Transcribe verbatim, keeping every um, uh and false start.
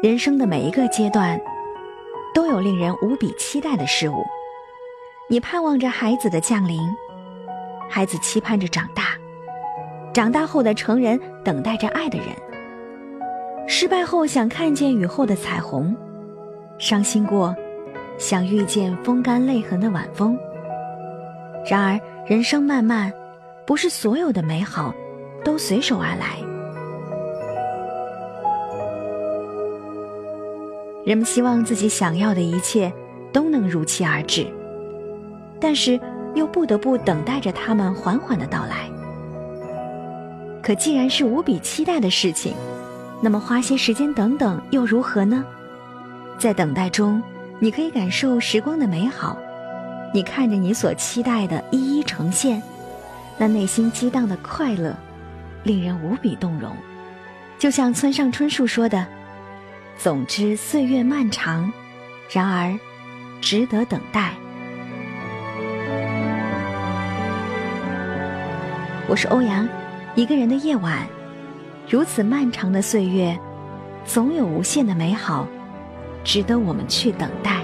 人生的每一个阶段都有令人无比期待的事物，你盼望着孩子的降临，孩子期盼着长大，长大后的成人等待着爱的人，失败后想看见雨后的彩虹，伤心过想遇见风干泪痕的晚风。然而人生漫漫，不是所有的美好都随手而来。人们希望自己想要的一切都能如期而至，但是又不得不等待着他们缓缓的到来。可既然是无比期待的事情，那么花些时间等等又如何呢？在等待中，你可以感受时光的美好，你看着你所期待的一一呈现，那内心激荡的快乐令人无比动容。就像村上春树说的，总之岁月漫长，然而值得等待。我是欧阳，一个人的夜晚，如此漫长的岁月，总有无限的美好值得我们去等待。